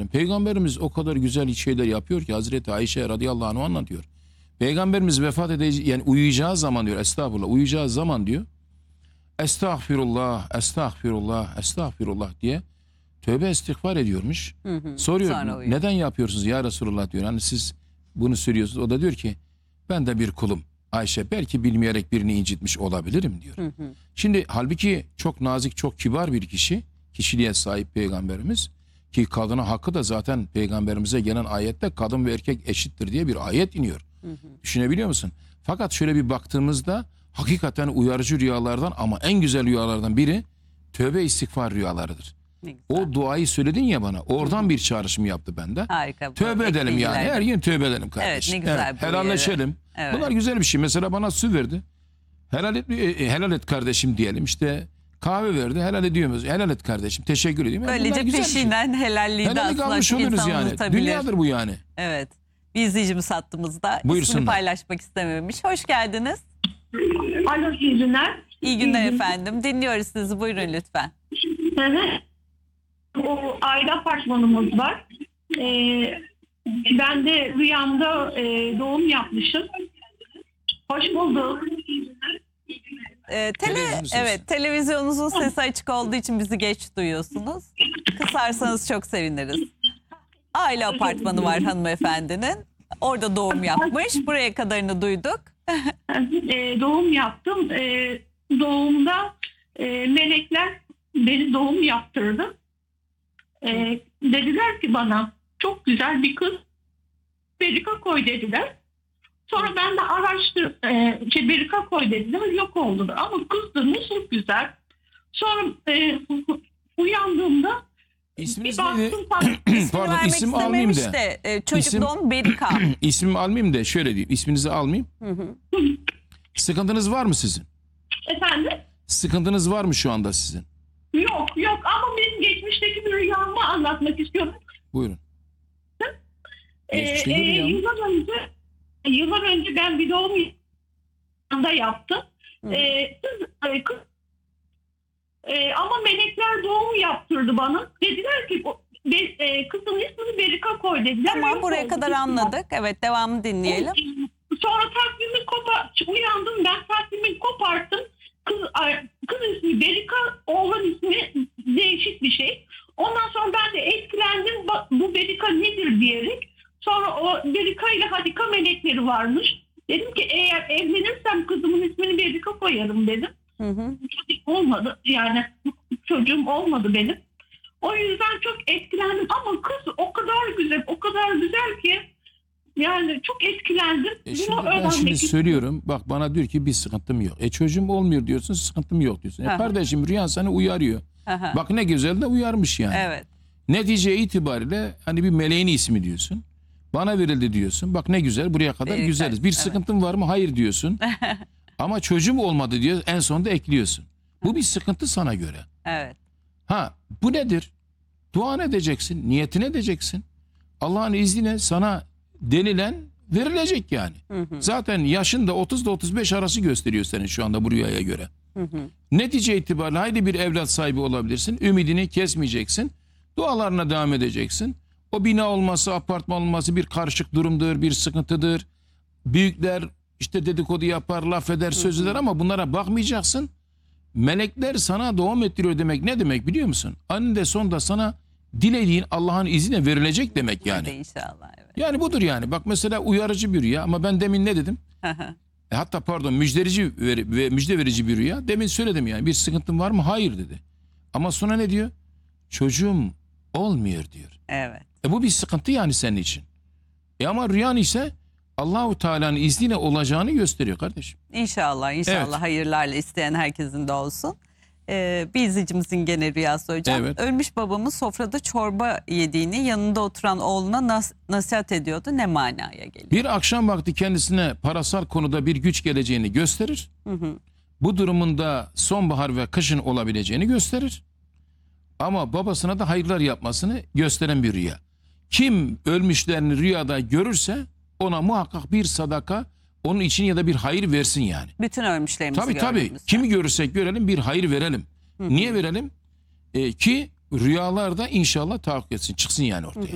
efendim. Peygamberimiz o kadar güzel şeyler yapıyor ki Hazreti Ayşe radıyallahu anh anlatıyor. Peygamberimiz vefat edeceği, yani uyuyacağı zaman diyor, estağfurullah, uyuyacağı zaman diyor, estağfirullah, estağfirullah, estağfirullah diye tövbe istiğfar ediyormuş. Soruyor, neden yapıyorsunuz ya Resulullah diyor. Hani siz bunu söylüyorsunuz. O da diyor ki, ben de bir kulum. Ayşe, belki bilmeyerek birini incitmiş olabilirim diyor. Şimdi halbuki çok nazik, çok kibar bir kişiliğe sahip Peygamberimiz. Ki kadına hakkı da zaten Peygamberimize gelen ayette kadın ve erkek eşittir diye bir ayet iniyor. Düşünebiliyor musun? Fakat şöyle bir baktığımızda hakikaten uyarıcı rüyalardan, ama en güzel rüyalardan biri tövbe istiğfar rüyalarıdır. O duayı söyledin ya bana, oradan bir çağrışım yaptı bende. Harika. Tövbe edelim yani, her gün tövbe edelim kardeşim. Evet, ne güzel bir helalleşelim. Evet. Bunlar güzel bir şey. Mesela bana su verdi. Helal et kardeşim diyelim. İşte kahve verdi. Helal ediyoruz. Helal et kardeşim. Teşekkür ediyorum. Böylece peşinden şey. helalliği de Helallik almış oluruz yani. Dünyadır bu yani. Evet. Bir izleyicimiz hattımızda. Buyursunlar. İsmini paylaşmak istememiş. Hoş geldiniz. Alo, iyi günler. İyi günler efendim. Dinliyoruz sizi. Buyurun lütfen. O aile apartmanımız var. Ben de rüyamda doğum yapmışım. Hoş bulduk. Evet, televizyonunuzun sesi açık olduğu için bizi geç duyuyorsunuz. Kısarsanız çok seviniriz. Aile apartmanı var hanımefendinin. Orada doğum yapmış. Buraya kadarını duyduk. Doğum yaptım. Doğumda melekler beni doğum yaptırdı. Dediler ki bana, çok güzel bir kız, berika koy dediler. Sonra ben de berika koy dediler, yok oldu. Ama kız da nasıl güzel. Sonra uyandığımda İsminiz bir neydi? baktım, Pardon, Vermek isim almayayım da. Çocukluğum Berika. İsmimi almayayım da şöyle diyeyim. İsminizi almayayım. Sıkıntınız var mı sizin? efendim, Sıkıntınız var mı şu anda sizin? yok ama benim geçmişteki bir rüyamı anlatmak istiyorum. Buyurun. Geçmişteki rüya mı? Yıllar önce ben bir doğum yaptım. Ama melekler doğum yaptırdı bana. Dediler ki kızın ismini Berika koy dediler. Tamam, buraya kadar anladık. Evet, devamını dinleyelim. Sonra uyandım, ben takvimi koparttım. Kız ismi Berika, oğlan ismi değişik bir şey. Ondan sonra ben de etkilendim, bu Berika nedir diyerek. Sonra o Berika ile Hadika melekleri varmış. Dedim ki eğer evlenirsem kızımın ismini Berika koyarım dedim. Olmadı yani, çocuğum olmadı benim. O yüzden çok etkilendim ama kız o kadar güzel ki yani çok etkilendim. Şimdi söylüyorum, bak bana diyor ki bir sıkıntım yok. Çocuğum olmuyor diyorsun, sıkıntım yok diyorsun. Kardeşim, rüyan seni uyarıyor. Bak ne güzel de uyarmış yani. Evet. Netice itibariyle hani bir meleğin ismi diyorsun. Bana verildi diyorsun. Bak ne güzel, buraya kadar güzeliz. Bir sıkıntın var mı? Hayır diyorsun. Ama çocuğum olmadı diyor, en sonunda ekliyorsun. Bu bir sıkıntı sana göre. Evet. Bu nedir? Duan edeceksin, niyetini edeceksin. Allah'ın izniyle sana denilen verilecek yani. Zaten yaşın da 30 ile 35 arası gösteriyor senin şu anda bu rüyaya göre. Netice itibariyle haydi bir evlat sahibi olabilirsin. Ümidini kesmeyeceksin. Dualarına devam edeceksin. O bina olması, apartman olması bir karışık durumdur, bir sıkıntıdır. Büyükler işte dedikodu yapar, laf eder, söz eder ama bunlara bakmayacaksın. Melekler sana doğum ettiriyor demek ne demek biliyor musun? Anında sonunda sana dilediğin Allah'ın izniyle verilecek demek yani. Hadi inşallah. Evet. Yani budur yani. Bak mesela uyarıcı bir rüya ama ben demin ne dedim? Hatta pardon, müjde verici bir rüya. Demin söyledim yani, bir sıkıntın var mı? Hayır dedi. Ama sonra ne diyor? Çocuğum olmuyor diyor. Evet. Bu bir sıkıntı yani senin için. Ama rüyan ise Allahu Teala'nın izniyle olacağını gösteriyor kardeşim. İnşallah Evet. hayırlarla isteyen herkesin de olsun. Bir izleyicimizin gene rüyası hocam. Evet. Ölmüş babamın sofrada çorba yediğini yanında oturan oğluna nasihat ediyordu. Ne manaya geliyor? Bir akşam vakti kendisine parasal konuda bir güç geleceğini gösterir. Bu durumunda sonbahar ve kışın olabileceğini gösterir. Ama babasına da hayırlar yapmasını gösteren bir rüya. Kim ölmüşlerini rüyada görürse ona muhakkak bir sadaka onun için ya da bir hayır versin yani. Bütün ölmüşlerimizi Tabii. Kimi görürsek görelim bir hayır verelim. Niye verelim? Ki rüyalarda inşallah tahakkuk etsin, çıksın yani ortaya.